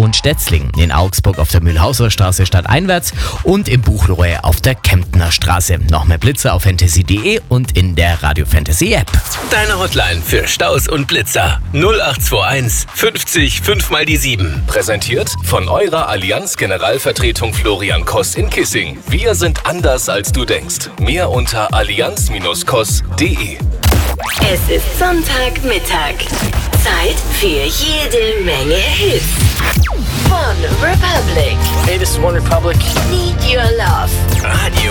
und Stetzling, in Augsburg auf der Mühlhauser Straße stadteinwärts und im Buchloe auf der Kemptner Straße. Noch mehr Blitzer auf fantasy.de und in der Radio Fantasy App. Deine Hotline für Staus und Blitzer 0821 50 5 mal die 7. Präsentiert von eurer Allianz Generalvertretung Florian Koss in Kissing. Wir sind anders als du denkst. Mehr unter allianz-koss.de. Es ist Sonntagmittag. Zeit für jede Menge Hits. Von Republic. Hey, this is One Republic. Need Your Love. Radio